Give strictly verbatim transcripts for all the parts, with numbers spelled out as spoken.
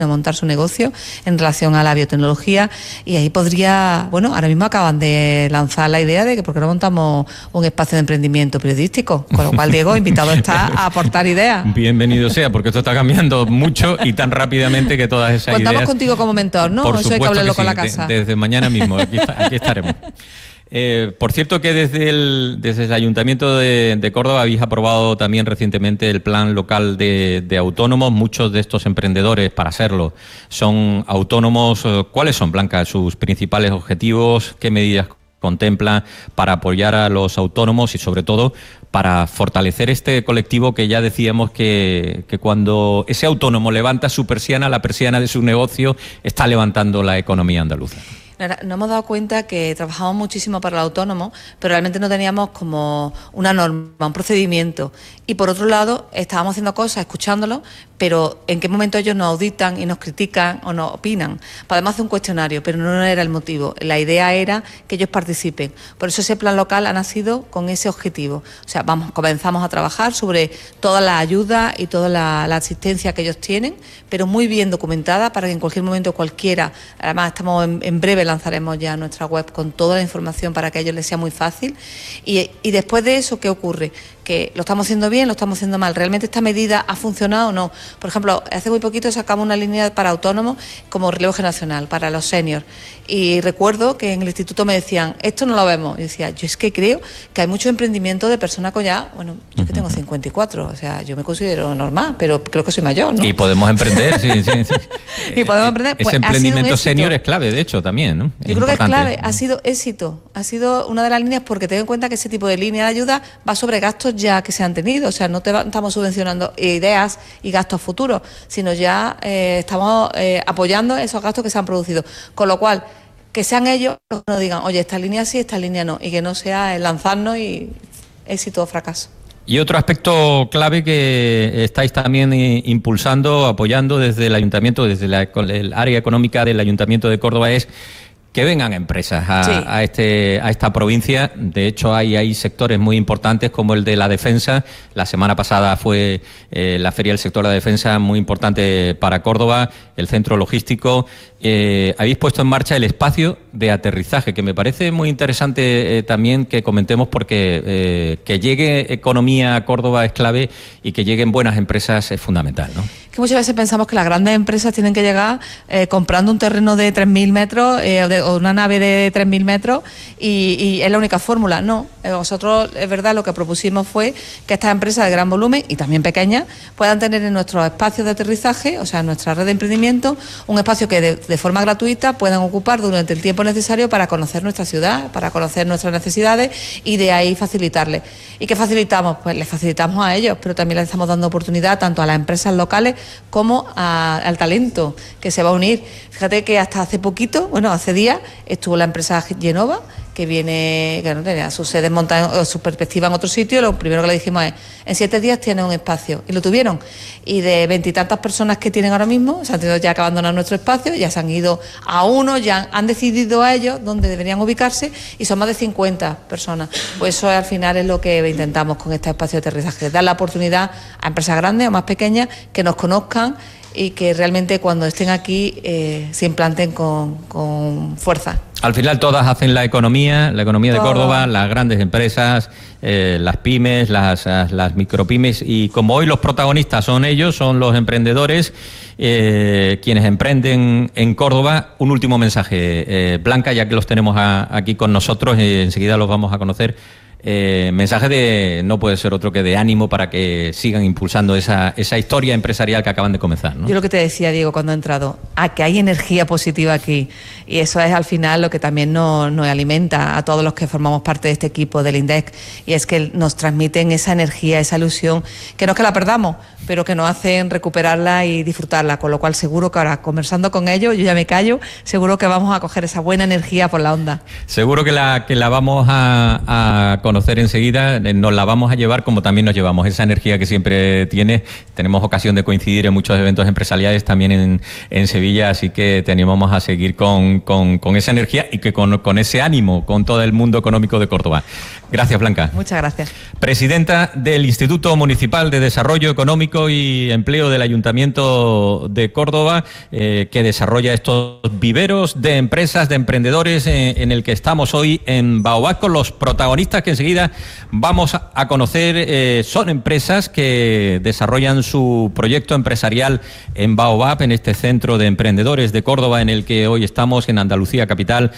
montar su negocio en relación a la biotecnología, y ahí podría, bueno, ahora mismo acaban de lanzar la idea de que por qué no montamos un espacio de emprendimiento periodístico, con lo cual Diego invitado está a aportar ideas. Bienvenido sea, porque esto está cambiando mucho y tan rápidamente que todas esas Contamos ideas... contigo como mentor, ¿no? Por Eso hay que hablarlo que con sí, la casa. de, desde mañana mismo, aquí, aquí estaremos. Eh, por cierto que desde el, desde el Ayuntamiento de, de Córdoba habéis aprobado también recientemente el plan local de, de autónomos. Muchos de estos emprendedores, para serlo, son autónomos. ¿Cuáles son, Blanca, sus principales objetivos? ¿Qué medidas contempla para apoyar a los autónomos y, sobre todo, para fortalecer este colectivo que ya decíamos que, que cuando ese autónomo levanta su persiana, la persiana de su negocio, está levantando la economía andaluza? Nos hemos dado cuenta que trabajamos muchísimo para el autónomo, pero realmente no teníamos como una norma, un procedimiento. Y por otro lado, estábamos haciendo cosas, escuchándolos, pero en qué momento ellos nos auditan y nos critican o nos opinan. Podemos hacer un cuestionario, pero no era el motivo. La idea era que ellos participen. Por eso ese plan local ha nacido con ese objetivo. O sea, vamos, comenzamos a trabajar sobre toda la ayuda y toda la, la asistencia que ellos tienen, pero muy bien documentada para que en cualquier momento cualquiera, además estamos en, en breve lanzaremos ya nuestra web con toda la información para que a ellos les sea muy fácil. Y, y después de eso, ¿qué ocurre? Que lo estamos haciendo bien, lo estamos haciendo mal. ¿Realmente esta medida ha funcionado o no? Por ejemplo, hace muy poquito sacamos una línea para autónomos como relevo generacional, para los seniors. Y recuerdo que en el instituto me decían, esto no lo vemos. Y decía, yo es que creo que hay mucho emprendimiento de personas con ya, bueno, yo que tengo cincuenta y cuatro, o sea, yo me considero normal, pero creo que soy mayor, ¿no? Y podemos emprender, sí, sí, sí. Y podemos emprender. Ese Pues, emprendimiento senior es clave, de hecho, también, ¿no? Yo es creo importante. que es clave, ha sido éxito, ha sido una de las líneas, porque ten en cuenta que ese tipo de línea de ayuda va sobre gastos ya que se han tenido, o sea, no te va, estamos subvencionando ideas y gastos futuros, sino ya eh, estamos eh, apoyando esos gastos que se han producido, con lo cual, que sean ellos los que nos digan, oye, esta línea sí, esta línea no, y que no sea el lanzarnos y éxito o fracaso. Y otro aspecto clave que estáis también impulsando, apoyando desde el Ayuntamiento, desde la, el área económica del Ayuntamiento de Córdoba, es que vengan empresas a, sí. a, este, a esta provincia. De hecho, hay, hay sectores muy importantes como el de la defensa. La semana pasada fue eh, la Feria del Sector de la Defensa, muy importante para Córdoba, el centro logístico. Eh, habéis puesto en marcha el espacio de aterrizaje, que me parece muy interesante eh, también que comentemos, porque eh, que llegue economía a Córdoba es clave y que lleguen buenas empresas es fundamental, ¿no? Que muchas veces pensamos que las grandes empresas tienen que llegar eh, comprando un terreno de tres mil metros eh, o, de, o una nave de tres mil metros y, y es la única fórmula. No, eh, nosotros, es verdad, lo que propusimos fue que estas empresas de gran volumen y también pequeñas puedan tener en nuestros espacios de aterrizaje, o sea, en nuestra red de emprendimiento, un espacio que de, de forma gratuita puedan ocupar durante el tiempo necesario para conocer nuestra ciudad, para conocer nuestras necesidades y de ahí facilitarles. ¿Y qué facilitamos? Pues les facilitamos a ellos, pero también les estamos dando oportunidad tanto a las empresas locales como a, al talento que se va a unir. Fíjate que hasta hace poquito, bueno, hace días, estuvo la empresa Genova, que viene, que no tenía su sede montada, su perspectiva en otro sitio. Lo primero que le dijimos es, en siete días tienen un espacio, y lo tuvieron. Y de veintitantas personas que tienen ahora mismo, se han tenido ya que abandonar nuestro espacio, ya se han ido a uno, ya han, han decidido a ellos dónde deberían ubicarse, y son más de cincuenta personas. Pues eso al final es lo que intentamos con este espacio de aterrizaje, dar la oportunidad a empresas grandes o más pequeñas que nos conozcan y que realmente cuando estén aquí eh, se implanten con, con fuerza. Al final todas hacen la economía, la economía Todo. de Córdoba, las grandes empresas, eh, las pymes, las, las micropymes, y como hoy los protagonistas son ellos, son los emprendedores, eh, quienes emprenden en Córdoba. Un último mensaje, eh, Blanca, ya que los tenemos a, aquí con nosotros, eh, enseguida los vamos a conocer. Eh, mensaje de, no puede ser otro que de ánimo para que sigan impulsando esa, esa historia empresarial que acaban de comenzar, ¿no? Yo lo que te decía, Diego, cuando he entrado, a que hay energía positiva aquí, y eso es al final lo que también nos, nos alimenta a todos los que formamos parte de este equipo del INDEC, y es que nos transmiten esa energía, esa ilusión, que no es que la perdamos, pero que nos hacen recuperarla y disfrutarla, con lo cual seguro que ahora, conversando con ellos, yo ya me callo, seguro que vamos a coger esa buena energía por la onda. Seguro que la, que la vamos a, a conocer conocer enseguida, nos la vamos a llevar como también nos llevamos, esa energía que siempre tiene. Tenemos ocasión de coincidir en muchos eventos empresariales también en, en Sevilla, así que te animamos a seguir con, con, con esa energía y que con, con ese ánimo, con todo el mundo económico de Córdoba. Gracias, Blanca. Muchas gracias. Presidenta del Instituto Municipal de Desarrollo Económico y Empleo del Ayuntamiento de Córdoba, eh, que desarrolla estos viveros de empresas, de emprendedores, eh, en el que estamos hoy en Baobab con los protagonistas que enseguida vamos a conocer. Eh, son empresas que desarrollan su proyecto empresarial en Baobab, en este centro de emprendedores de Córdoba, en el que hoy estamos, en Andalucía capital,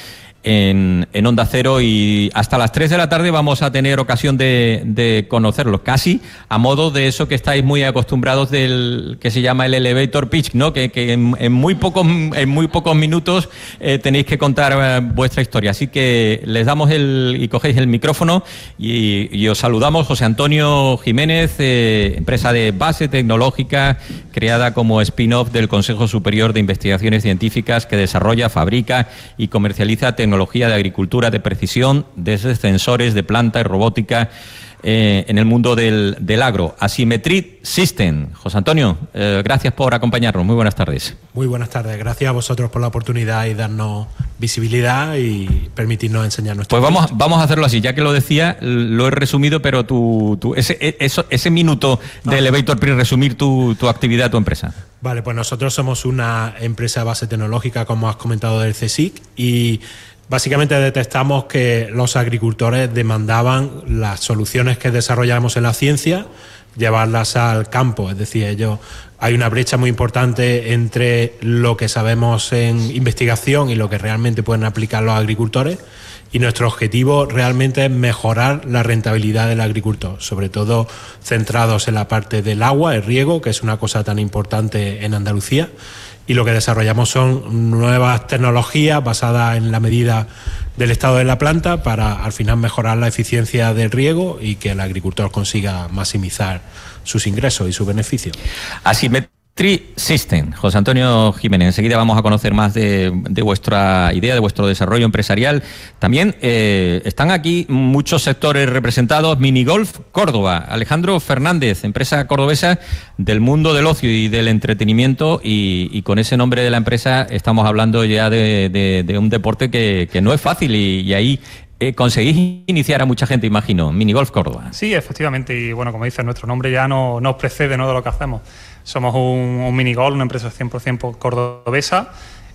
En, en Onda Cero, y hasta las tres de la tarde vamos a tener ocasión de, de conocerlos, casi a modo de eso que estáis muy acostumbrados del que se llama el elevator pitch, ¿no? Que, que en, en muy pocos en muy pocos minutos eh, tenéis que contar eh, vuestra historia. Así que les damos el y cogéis el micrófono y, y os saludamos. José Antonio Jiménez, eh, empresa de base tecnológica creada como spin-off del Consejo Superior de Investigaciones Científicas, que desarrolla, fabrica y comercializa tecnología tecnología de agricultura de precisión, desde sensores de planta y robótica eh, en el mundo del, del agro. Asymmetry System. José Antonio, eh, gracias por acompañarnos. Muy buenas tardes. Muy buenas tardes. Gracias a vosotros por la oportunidad y darnos visibilidad y permitirnos enseñar nuestro. Pues vamos, vamos a hacerlo así. Ya que lo decía, lo he resumido, pero tu, tu, ese, eso, ese minuto de Elevator Pitch, resumir tu, tu actividad, tu empresa. Vale, pues nosotros somos una empresa de base tecnológica, como has comentado, del CSIC, y básicamente detectamos que los agricultores demandaban las soluciones que desarrollamos en la ciencia, llevarlas al campo. Es decir, ellos, hay una brecha muy importante entre lo que sabemos en investigación y lo que realmente pueden aplicar los agricultores, y nuestro objetivo realmente es mejorar la rentabilidad del agricultor, sobre todo centrados en la parte del agua, el riego, que es una cosa tan importante en Andalucía. Y lo que desarrollamos son nuevas tecnologías basadas en la medida del estado de la planta para al final mejorar la eficiencia del riego y que el agricultor consiga maximizar sus ingresos y sus beneficios. Asymmetry System. José Antonio Jiménez, enseguida vamos a conocer más de, de vuestra idea, de vuestro desarrollo empresarial. También eh, están aquí muchos sectores representados. Minigolf Córdoba, Alejandro Fernández, empresa cordobesa del mundo del ocio y del entretenimiento, y, y con ese nombre de la empresa estamos hablando ya de, de, de un deporte que, que no es fácil, y, y ahí Eh, conseguís iniciar a mucha gente, imagino. Minigolf Córdoba. Sí, efectivamente, y bueno, como dices, nuestro nombre ya no nos precede, ¿no?, de lo que hacemos. Somos un, un minigolf, una empresa cien por ciento cordobesa,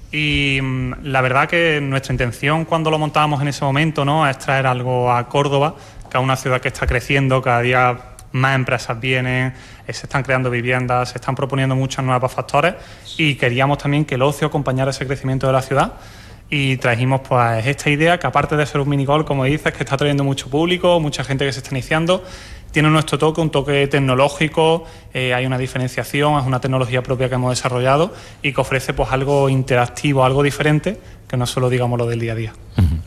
y mmm, la verdad que nuestra intención cuando lo montábamos en ese momento, ¿no?, es traer algo a Córdoba, que es una ciudad que está creciendo, cada día más empresas vienen, eh, se están creando viviendas, se están proponiendo muchos nuevos factores, y queríamos también que el ocio acompañara ese crecimiento de la ciudad. Y trajimos pues esta idea, que aparte de ser un minigolf, como dices, que está trayendo mucho público, mucha gente que se está iniciando, tiene nuestro toque, un toque tecnológico, eh, hay una diferenciación, es una tecnología propia que hemos desarrollado y que ofrece pues algo interactivo, algo diferente, que no solo digamos lo del día a día.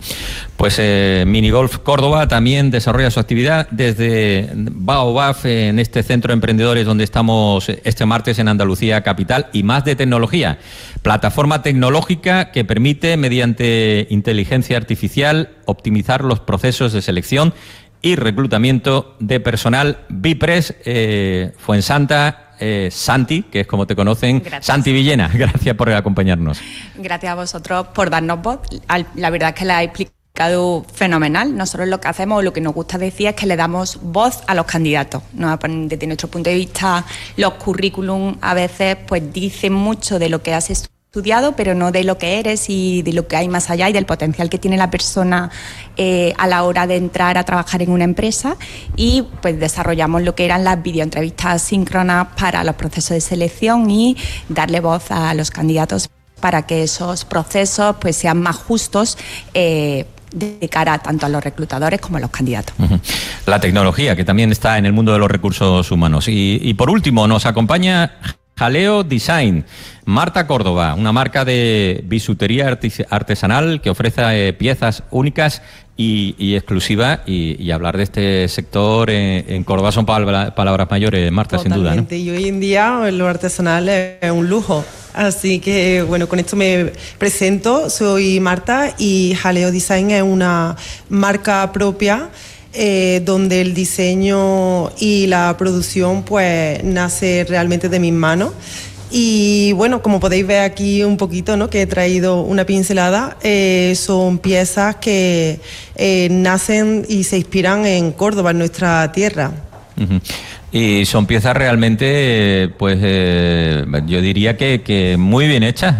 Pues eh, Minigolf Córdoba también desarrolla su actividad desde Baobab, en este centro de emprendedores donde estamos este martes en Andalucía capital. Y más de tecnología, plataforma tecnológica que permite, mediante inteligencia artificial, optimizar los procesos de selección y reclutamiento de personal. Bipres, eh, Fuensanta, eh, Santi, que es como te conocen. Gracias. Santi Villena, gracias por acompañarnos. Gracias a vosotros por darnos voz. La verdad es que la he explicado fenomenal. Nosotros lo que hacemos, lo que nos gusta decir, es que le damos voz a los candidatos, ¿no? Desde nuestro punto de vista, los currículum a veces pues dicen mucho de lo que has estudiado, pero no de lo que eres y de lo que hay más allá y del potencial que tiene la persona eh, a la hora de entrar a trabajar en una empresa. Y pues desarrollamos lo que eran las videoentrevistas síncronas para los procesos de selección y darle voz a los candidatos para que esos procesos pues sean más justos eh, de cara tanto a los reclutadores como a los candidatos. Uh-huh. La tecnología, que también está en el mundo de los recursos humanos. Y, y por último, nos acompaña Jaleo Design, Marta Córdoba, una marca de bisutería artesanal que ofrece eh, piezas únicas y, y exclusivas, y, y hablar de este sector en, en Córdoba son palabra, palabras mayores, Marta. Totalmente. Sin duda, ¿no? Y hoy en día lo artesanal es un lujo. Así que, bueno, con esto me presento. Soy Marta y Jaleo Design es una marca propia eh, donde el diseño y la producción pues nace realmente de mis manos. Y bueno, como podéis ver aquí un poquito, ¿no?, que he traído una pincelada, eh, son piezas que eh, nacen y se inspiran en Córdoba, en nuestra tierra. Uh-huh. Y son piezas realmente, pues eh, yo diría que, que muy bien hechas.